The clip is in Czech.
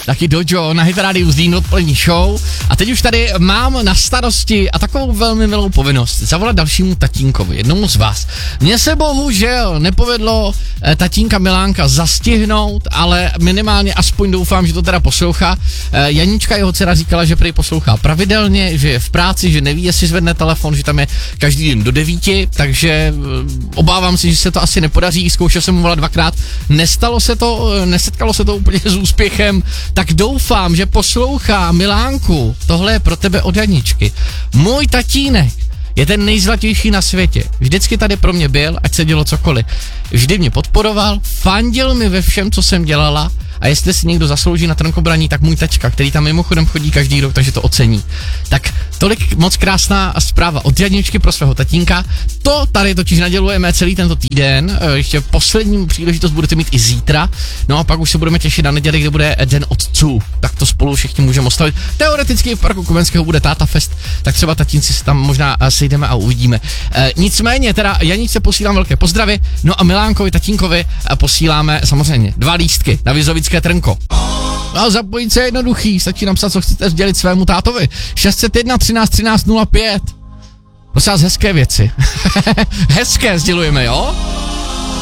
taky Dojo na Hit Radio Zlín odpolední show. A teď už tady mám na starosti a takovou velmi milou povinnost zavolat dalšímu tatínkovi, jednomu z vás. Mně se bohužel nepovedlo tatínka Milánka zastihnout, ale minimálně aspoň doufám, že to teda poslouchá. Janička, jeho dcera, říkala, že prý poslouchá pravidelně, že je v práci, že neví, jestli zvedne telefon, že tam je každý den do 9, takže obávám se, že se to asi nepodaří. Zkoušel jsem mu volat dvakrát, nesetkalo se to úplně s úspěchem, tak doufám, že poslouchá. Milánku, tohle je pro tebe od Janičky. Můj tatínek je ten nejzlatější na světě. Vždycky tady pro mě byl, ať se dělo cokoliv. Vždy mě podporoval, fandil mi ve všem, co jsem dělala, a jestli si někdo zaslouží na trnkobraní, tak můj tačka, který tam mimochodem chodí každý rok, takže to ocení. Tak tolik moc krásná zpráva od Janičky pro svého tatínka. To tady totiž nadělujeme celý tento týden. Ještě poslední příležitost budete mít i zítra. No a pak už se budeme těšit na neděli, kde bude Den otců. Tak to spolu všichni můžeme oslavit. Teoreticky v parku Komenského bude Táta Fest, tak třeba tatínci se tam možná sejdeme a uvidíme. Nicméně teda Janičce posílám velké pozdravy, no a Milánkovi tatínkovi posíláme samozřejmě 2 lístky na Vizovické trnko. A zapojit se je jednoduchý, stačí napsat, co chcete sdělit svému tátovi. 601 13 13 05. Prosím vás, hezké věci. Hezké sdělujeme, jo?